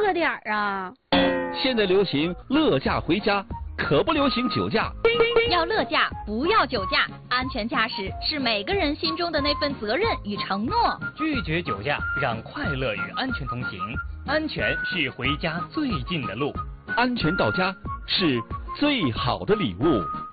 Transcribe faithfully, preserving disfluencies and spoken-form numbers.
着点儿啊。 现在流行乐驾回家，可不流行酒驾。 要乐驾，不要酒驾。安全驾驶是每个人心中的那份责任与承诺。 拒绝酒驾，让快乐与安全同行。安全是回家最近的路， 安全到家是最好的礼物。